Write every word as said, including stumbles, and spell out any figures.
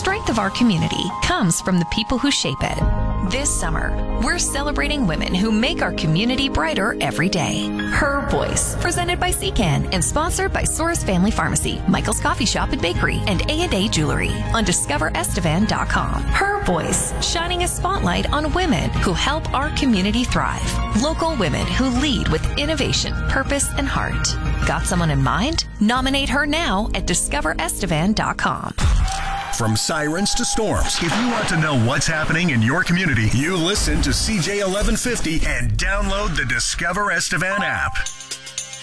strength of our community comes from the people who shape it. This summer, we're celebrating women who make our community brighter every day. Her Voice, presented by C CAN and sponsored by Soros Family Pharmacy, Michael's Coffee Shop and Bakery, and A and A Jewelry on discover estevan dot com. Her Voice, shining a spotlight on women who help our community thrive. Local women who lead with innovation, purpose, and heart. Got someone in mind? Nominate her now at discover estevan dot com. From sirens to storms, if you want to know what's happening in your community, you listen to C J eleven fifty and download the Discover Estevan app.